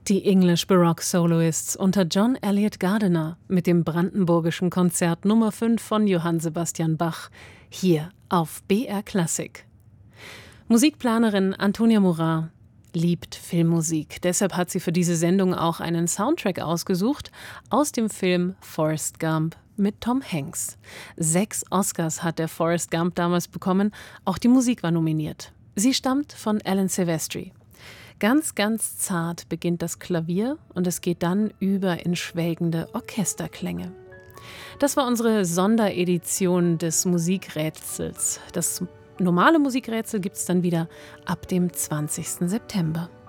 Die English Baroque Soloists unter John Eliot Gardiner mit dem Brandenburgischen Konzert Nummer 5 von Johann Sebastian Bach, hier auf BR Klassik. Musikplanerin Antonia Morin liebt Filmmusik, deshalb hat sie für diese Sendung auch einen Soundtrack ausgesucht aus dem Film Forrest Gump mit Tom Hanks. 6 Oscars hat der Forrest Gump damals bekommen, auch die Musik war nominiert. Sie stammt von Alan Silvestri. Ganz, ganz zart beginnt das Klavier und es geht dann über in schwelgende Orchesterklänge. Das war unsere Sonderedition des Musikrätsels. Das normale Musikrätsel gibt es dann wieder ab dem 20. September.